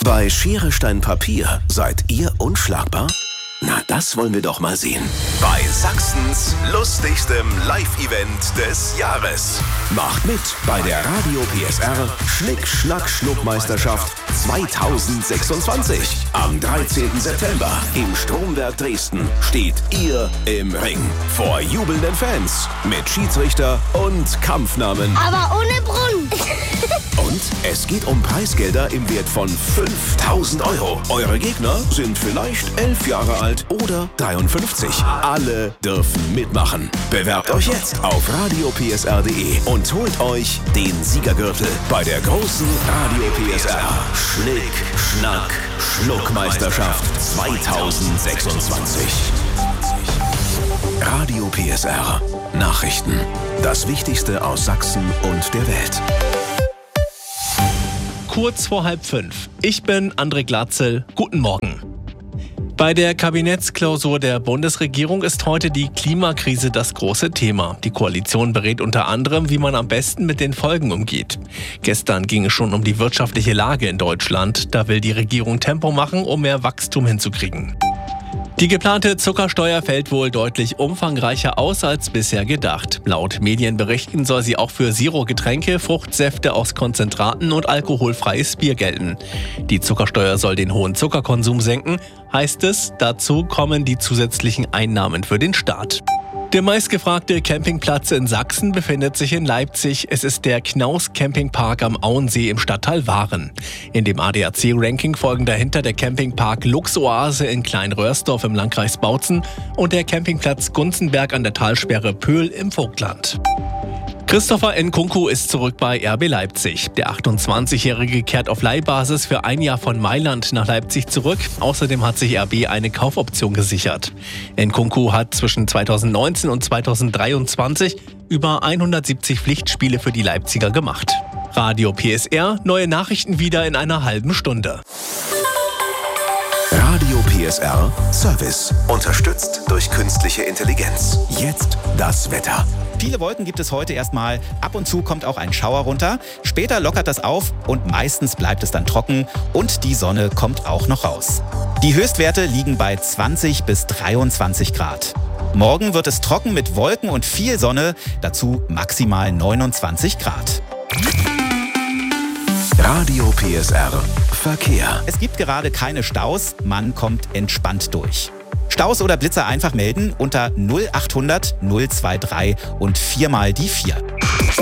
Bei Schere, Stein, Papier seid ihr unschlagbar? Na, das wollen wir doch mal sehen. Bei Sachsens lustigstem Live-Event des Jahres. Macht mit bei der Radio PSR Schnick-Schnack-Schnuck-Meisterschaft 2026. Am 13. September im Stromwerk Dresden steht ihr im Ring. Vor jubelnden Fans mit Schiedsrichter und Kampfnamen. Aber ohne Brunnen. Und es geht um Preisgelder im Wert von 5.000 €. Eure Gegner sind vielleicht 11 Jahre alt oder 53. Alle dürfen mitmachen. Bewerbt euch jetzt auf radiopsr.de und holt euch den Siegergürtel bei der großen Radio PSR Schnick-Schnack-Schnuck-Meisterschaft 2026. Radio PSR Nachrichten. Das Wichtigste aus Sachsen und der Welt. Kurz vor 4:30. Ich bin André Glatzel. Guten Morgen. Bei der Kabinettsklausur der Bundesregierung ist heute die Klimakrise das große Thema. Die Koalition berät unter anderem, wie man am besten mit den Folgen umgeht. Gestern ging es schon um die wirtschaftliche Lage in Deutschland. Da will die Regierung Tempo machen, um mehr Wachstum hinzukriegen. Die geplante Zuckersteuer fällt wohl deutlich umfangreicher aus als bisher gedacht. Laut Medienberichten soll sie auch für Zero-Getränke, Fruchtsäfte aus Konzentraten und alkoholfreies Bier gelten. Die Zuckersteuer soll den hohen Zuckerkonsum senken, heißt es. Dazu kommen die zusätzlichen Einnahmen für den Staat. Der meistgefragte Campingplatz in Sachsen befindet sich in Leipzig. Es ist der Knaus Campingpark am Auensee im Stadtteil Waren. In dem ADAC-Ranking folgen dahinter der Campingpark Luxoase in Kleinröhrsdorf im Landkreis Bautzen und der Campingplatz Gunzenberg an der Talsperre Pöhl im Vogtland. Christopher Nkunku ist zurück bei RB Leipzig. Der 28-Jährige kehrt auf Leihbasis für ein Jahr von Mailand nach Leipzig zurück. Außerdem hat sich RB eine Kaufoption gesichert. Nkunku hat zwischen 2019 und 2023 über 170 Pflichtspiele für die Leipziger gemacht. Radio PSR, neue Nachrichten wieder in einer halben Stunde. Radio PSR Service. Unterstützt durch künstliche Intelligenz. Jetzt das Wetter. Viele Wolken gibt es heute erstmal. Ab und zu kommt auch ein Schauer runter. Später lockert das auf und meistens bleibt es dann trocken und die Sonne kommt auch noch raus. Die Höchstwerte liegen bei 20 bis 23 Grad. Morgen wird es trocken mit Wolken und viel Sonne, dazu maximal 29 Grad. Radio PSR Verkehr. Es gibt gerade keine Staus, man kommt entspannt durch. Staus oder Blitzer einfach melden unter 0800 023 und 4 mal die 4.